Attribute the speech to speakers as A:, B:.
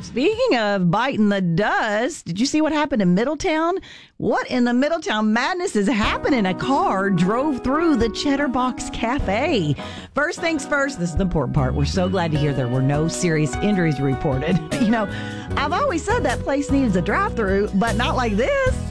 A: Speaking of biting the dust, did you see what happened in Middletown? What in the Middletown madness is happening? A car drove through the Cheddar Box Cafe. First things first, this is the important part. We're so glad to hear there were no serious injuries reported. I've always said that place needs a drive-through, but not like this.